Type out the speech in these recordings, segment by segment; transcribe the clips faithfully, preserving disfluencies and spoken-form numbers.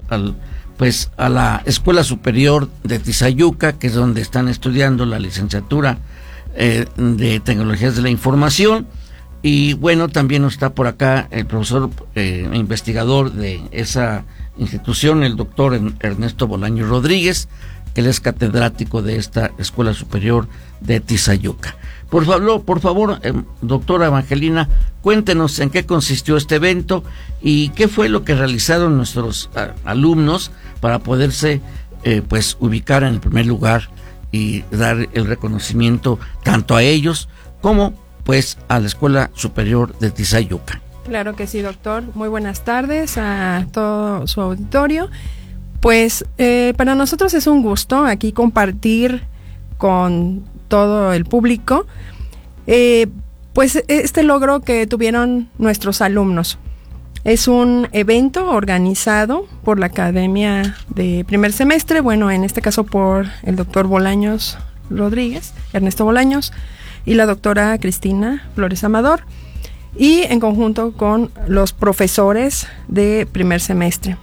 al, pues a la Escuela Superior de Tizayuca, que es donde están estudiando la licenciatura eh, de Tecnologías de la Información. Y bueno, también está por acá el profesor eh, investigador de esa institución, el doctor Ernesto Bolaños Rodríguez, que él es catedrático de esta Escuela Superior de Tizayuca. Por favor, por favor, eh, doctora Evangelina, cuéntenos en qué consistió este evento y qué fue lo que realizaron nuestros a, alumnos para poderse eh, pues ubicar en el primer lugar y dar el reconocimiento tanto a ellos como pues a la Escuela Superior de Tizayuca. Claro que sí, doctor. Muy buenas tardes a todo su auditorio. Pues eh, para nosotros es un gusto aquí compartir con todo el público eh, pues este logro que tuvieron nuestros alumnos. Es un evento organizado por la Academia de Primer Semestre, bueno, en este caso por el doctor Bolaños Rodríguez, Ernesto Bolaños, y la doctora Cristina Flores Amador, y en conjunto con los profesores de primer semestre.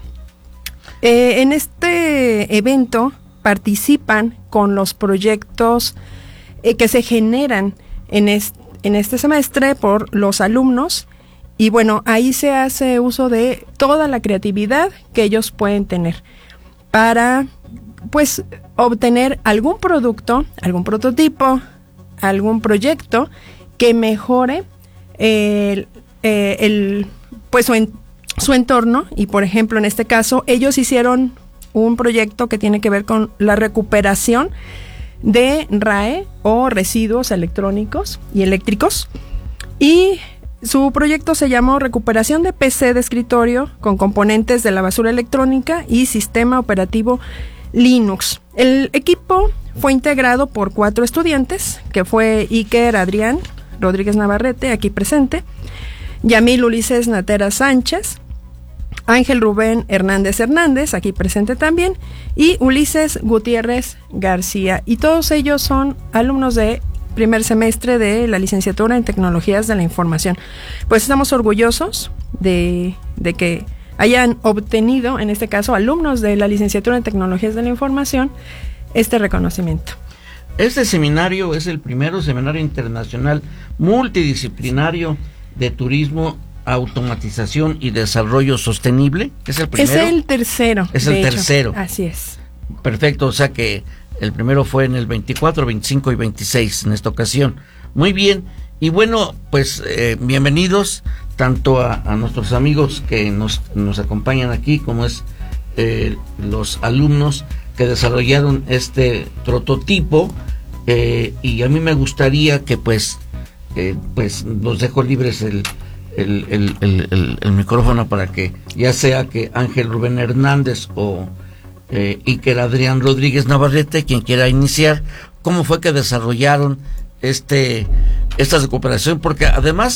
Eh, en este evento participan con los proyectos eh, que se generan en, est- en este semestre por los alumnos, y bueno, ahí se hace uso de toda la creatividad que ellos pueden tener para pues obtener algún producto, algún prototipo, algún proyecto que mejore el, eh, el pues su, en, su entorno. Y por ejemplo, en este caso, ellos hicieron un proyecto que tiene que ver con la recuperación de R A E o residuos electrónicos y eléctricos, y su proyecto se llamó Recuperación de P C de escritorio con componentes de la basura electrónica y sistema operativo Linux. El equipo fue integrado por cuatro estudiantes, que fue Iker Adrián Rodríguez Navarrete, aquí presente, Yamil Ulises Natera Sánchez, Ángel Rubén Hernández Hernández, aquí presente también, y Ulises Gutiérrez García. Y todos ellos son alumnos de primer semestre de la licenciatura en Tecnologías de la Información. Pues estamos orgullosos de, de que hayan obtenido, en este caso, alumnos de la licenciatura en Tecnologías de la Información, este reconocimiento. Este seminario es el primero seminario internacional multidisciplinario de turismo, automatización y desarrollo sostenible. ¿Es el primero? Es el tercero. Es el hecho. tercero. Así es. Perfecto, o sea que el primero fue en el veinticuatro, veinticinco y veintiséis en esta ocasión. Muy bien, y bueno, pues eh, bienvenidos tanto a, a nuestros amigos que nos, nos acompañan aquí, como es eh, los alumnos que desarrollaron este prototipo, eh, y a mí me gustaría que pues eh, pues los dejo libres el, el, el, el, el, el micrófono para que ya sea que Ángel Rubén Hernández o eh, Iker Adrián Rodríguez Navarrete, quien quiera iniciar, cómo fue que desarrollaron este esta recuperación, porque además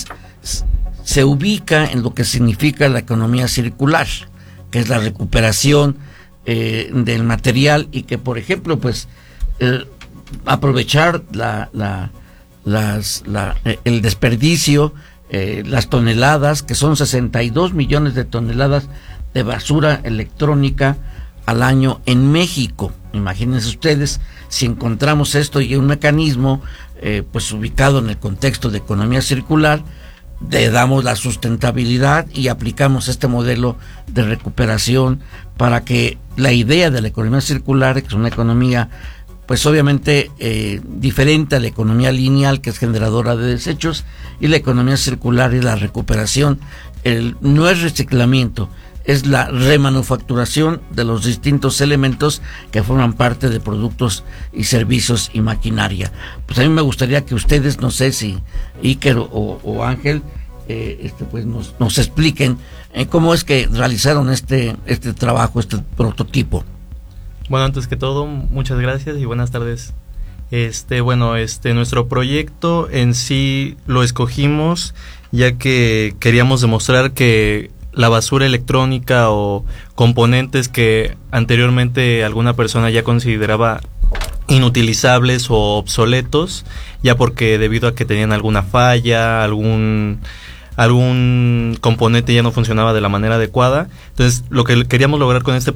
se ubica en lo que significa la economía circular, que es la recuperación eh, del material, y que por ejemplo pues eh, aprovechar la, la, las, la, el desperdicio, eh, las toneladas, que son sesenta y dos millones de toneladas de basura electrónica al año en México. Imagínense ustedes si encontramos esto y un mecanismo eh, pues ubicado en el contexto de economía circular, le damos la sustentabilidad y aplicamos este modelo de recuperación para que la idea de la economía circular, que es una economía pues obviamente eh, diferente a la economía lineal, que es generadora de desechos, y la economía circular es la recuperación, el, no es reciclamiento, es la remanufacturación de los distintos elementos que forman parte de productos y servicios y maquinaria. Pues a mí me gustaría que ustedes, no sé si Iker o, o Ángel, eh, este, pues nos, nos expliquen eh, cómo es que realizaron este, este trabajo, este prototipo. Bueno, antes que todo, muchas gracias y buenas tardes. Este, bueno, este, nuestro proyecto en sí lo escogimos ya que queríamos demostrar que la basura electrónica o componentes que anteriormente alguna persona ya consideraba inutilizables o obsoletos, ya porque debido a que tenían alguna falla, algún algún componente ya no funcionaba de la manera adecuada. Entonces, lo que queríamos lograr con este